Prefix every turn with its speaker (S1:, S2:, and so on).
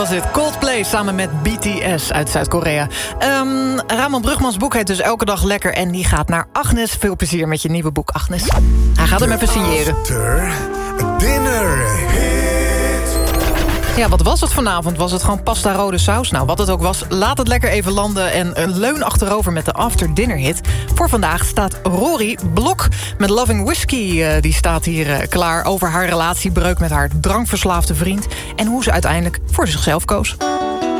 S1: Was dit Coldplay samen met BTS uit Zuid-Korea. Ramon Brugmans boek heet dus Elke Dag Lekker en die gaat naar Agnes. Veel plezier met je nieuwe boek, Agnes. Hij gaat hem even signeren.
S2: Dinner.
S1: Ja, wat was het vanavond? Was het gewoon pasta rode saus? Nou, wat het ook was, laat het lekker even landen en leun achterover met de after dinner hit. Voor vandaag staat Rory Blok met Loving Whiskey. Die staat hier klaar over haar relatiebreuk met haar drankverslaafde vriend en hoe ze uiteindelijk voor zichzelf koos.